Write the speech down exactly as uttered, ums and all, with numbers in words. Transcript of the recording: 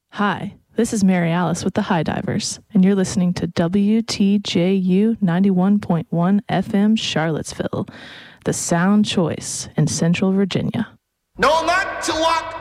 Hi, this is Mary Alice with the High Divers, and you're listening to W T J U ninety-one point one F M Charlottesville, the sound choice in Central Virginia. No, not to walk